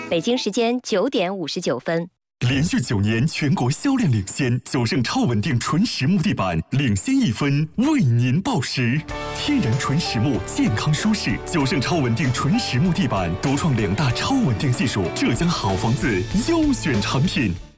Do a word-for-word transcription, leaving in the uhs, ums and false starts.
北京时间九点五十九分。 连续九年全国销量领先，九盛超稳定纯实木地板领先一分，为您报时。天然纯实木，健康舒适。九盛超稳定纯实木地板独创两大超稳定技术，浙江好房子优选产品。